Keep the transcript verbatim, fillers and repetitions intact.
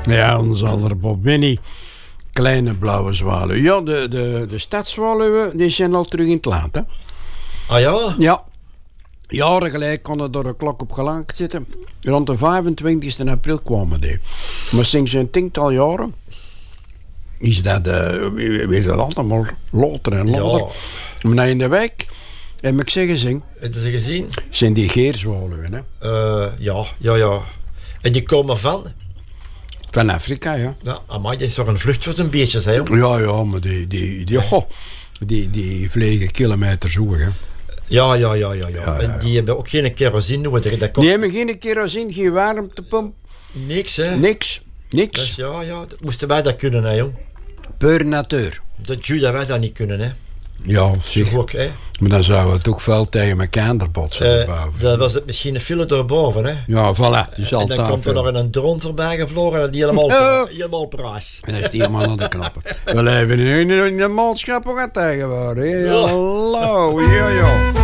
Ja, dan zal er Bob Winnie. Kleine blauwe zwaluw. Ja, de, de, de stadszwaluwen die zijn al terug in het land, hè? Ah ja? Ja. Jaren geleden kon er door een klok op gelankt zitten. Rond de vijfentwintigste april kwamen die. Maar sinds een tiental jaren is dat, uh, weer dat altijd maar later en later. Ja. Maar in de week, heb ik ze gezien. Heb je ze gezien? Zijn die geerzwaluwen, hè? Uh, ja, ja, ja. En die komen van? Van Afrika, ja. Ja, amai, dat is toch een vlucht voor een beetje, hè? Ja, ja, maar die, die, die, oh, die, die vliegen kilometers hoog, hè. Ja, ja, ja, ja, ja. ja, ja, en die ja. hebben ook geen kerosine nodig. Dat kost... Die hebben geen kerosine, geen warmtepomp. Niks, hè? Niks, niks. Dus ja, ja, dat moesten wij dat kunnen, hè, jong. Per natuur. Dat ju dat wij dat niet kunnen, hè. Ja, zeg. Ook, hè. Maar dan zouden we toch veel tegen elkaar botsen. Uh, dat was het misschien een file erboven, hè. Ja, voilà. Dus en dan komt er nog een drone voorbij gevlogen en die helemaal, oh. helemaal prijs. En dan is die helemaal aan de knoppen. We leven in een maatschappij tegenwoordig. Hallo, ja, ja.